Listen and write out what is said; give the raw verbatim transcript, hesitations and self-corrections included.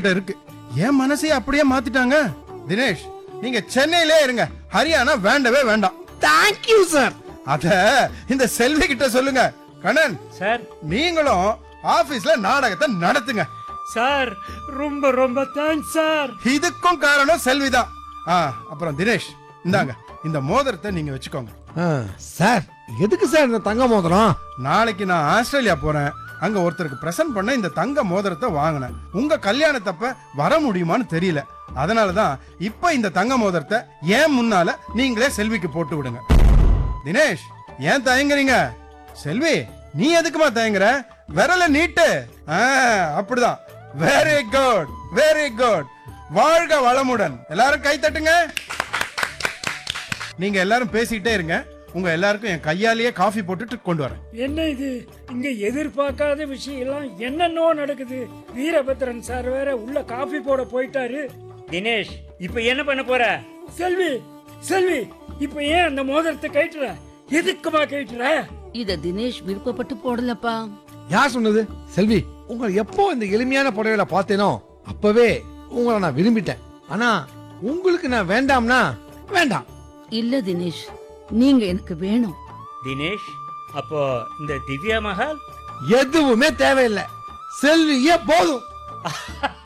கிட்ட இருக்கு. என் மனசையே அப்படியே மாத்திட்டாங்க. தினேஷ், நீங்க சென்னையிலே இருங்க, ஹரியானா வேண்டவே வேண்டாம். Thank you sir. அத இந்த செல்வி கிட்ட சொல்லுங்க. கண்ணன் சார், நீங்களும் ஆபீஸ்ல நாடகத்தை நடத்துங்க. சார் ரொம்ப ரொம்ப தேங்க்ஸ் சார். இதுக்கும் காரணம் செல்விதான். ஆ, அப்புறம் தினேஷ், இந்தாங்க இந்த மோதிரத்தை நீங்க வச்சுக்கோங்க. சார், எதுக்கு சார் இந்த தங்க மோதிரம்? நாளைக்கு நான் ஆஸ்திரேலியா போறேன். அங்க ஒருத்தருக்கு பிரசன்ட் பண்ண இந்த தங்க மோதிரத்தை வாங்கினேன். உங்க கல்யாணத்தப்ப வர முடியுமான்னு தெரியல. அதனாலதான் இப்ப இந்த தங்க மோதிரத்தை ஏன் முன்னால நீங்களே செல்விக்கு போட்டு விடுங்க. தினேஷ், ஏன் தயங்குறீங்க? செல்வி, நீ எதுக்குமா தயங்குற? விரல நீட்டு. அப்படிதான். Very good, very good. வாழ்க வளமுடன். எல்லாரும் கை தட்டுங்க. நீங்க எல்லாரும் பேசிக்கிட்டே இருங்க. உங்க எல்லாருக்கும் என் கையாலேயே காஃபி போட்டுட்டு கொண்டு வரேன். என்ன இது, இங்க எதிர்பார்க்காத விஷயம் எல்லாம் என்னென்னோ நடக்குது. வீரபத்ரன் சார் வேற உள்ள காபி போட போயிட்டாரு. தினேஷ், இப்ப என்ன பண்ண போற? செல்வி, செல்வி, இப்ப ஏன் அந்த மோதிரத்தை கழட்டுற? எதுக்குமா கழட்டுற? இத தினேஷ் விருப்பப்பட்டு போடலப்பா. யார் சொன்னது? செல்வி, உங்களை எப்போ இந்த எளிமையான புடவையில பார்த்தேனோ அப்பவே உங்களை நான் விரும்பிட்டேன். ஆனா உங்களுக்கு நான் வேண்டாம்னா வேண்டாம். இல்ல தினேஷ், நீங்க எனக்கு வேணும். தினேஷ், அப்போ இந்த திவ்யா மஹால் எதுவுமே தேவையில்லை. செல்வியே போதும்.